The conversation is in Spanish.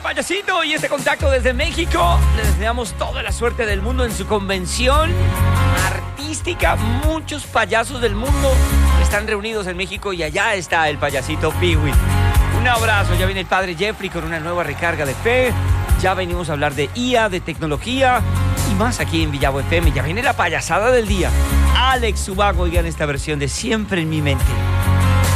payasito y este contacto desde México. Les deseamos toda la suerte del mundo en su convención artística. Muchos payasos del mundo están reunidos en México y allá está el payasito Piwi. Un abrazo, ya viene el padre Jeffrey con una nueva recarga de fe. Ya venimos a hablar de IA, de tecnología y más aquí en Villavo FM. Ya viene la payasada del día. Alex Ubago, oigan esta versión de Siempre en mi mente.